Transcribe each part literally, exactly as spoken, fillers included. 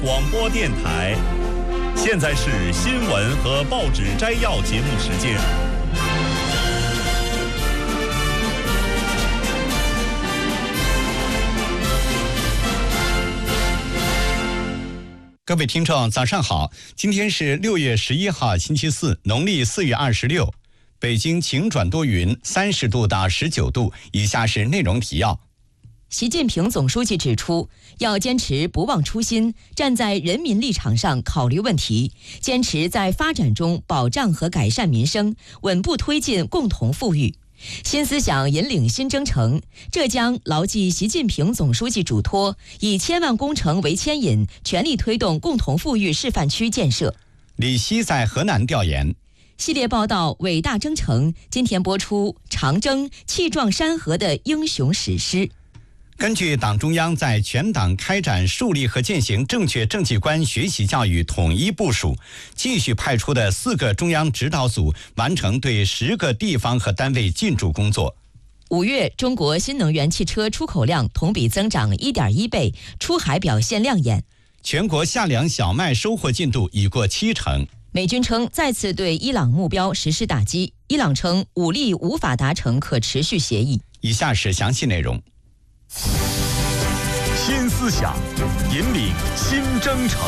广播电台，现在是新闻和报纸摘要节目时间。 各位听众，早上好！今天是六月十一号，星期四，农历四月二十六。北京晴转多云，三十度到十九度。以下是内容提要。 习近平总书记指出，要坚持不忘初心，站在人民立场上考虑问题，坚持在发展中保障和改善民生，稳步推进共同富裕。新思想引领新征程，浙江牢记习近平总书记嘱托，以千万工程为牵引，全力推动共同富裕示范区建设。 李希在河南调研。 系列报道《伟大征程》今天播出，长征气壮山河的英雄史诗。 根据党中央在全党开展树立和践行正确政绩观学习教育统一部署，继续派出的四个中央指导组完成对十个地方和单位进驻工作。 五月，中国新能源汽车出口量同比增长 一点一倍，出海表现亮眼。 全国夏粮小麦收获进度已过七成。 美军称再次对伊朗目标实施打击，伊朗称武力无法达成可持续协议。 以下是详细内容。 新思想引领新征程。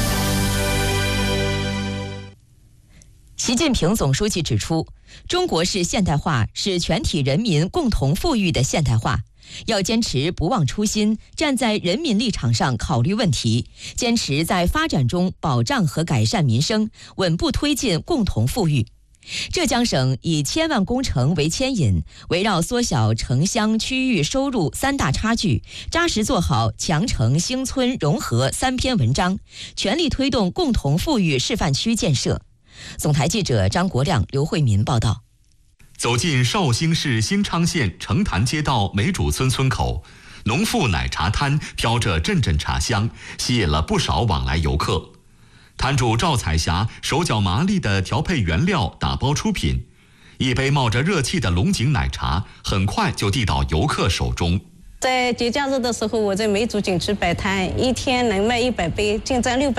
习近平总书记指出，中国式现代化是全体人民共同富裕的现代化，要坚持不忘初心，站在人民立场上考虑问题，坚持在发展中保障和改善民生，稳步推进共同富裕。浙江省以千万工程为牵引，围绕缩小城乡区域收入三大差距，扎实做好强城兴村融合三篇文章，全力推动共同富裕示范区建设。总台记者张国亮、刘慧民报道。 走进绍兴市新昌县城坛街道梅主村村口，农妇奶茶摊飘着阵阵茶香，吸引了不少往来游客。摊主赵彩霞手脚麻利地调配原料，打包出品，一杯冒着热气的龙井奶茶很快就递到游客手中。 在节假日的时候，我在梅主景区摆摊，一天能卖一百杯，净赚六百。